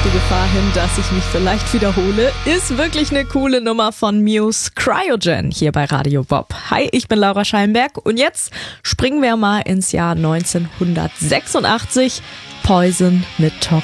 die Gefahr hin, dass ich mich vielleicht wiederhole. Ist wirklich eine coole Nummer von Muse, Cryogen, hier bei Radio Bob. Hi, ich bin Laura Schallenberg und jetzt springen wir mal ins Jahr 1986. Poison mit Toxic.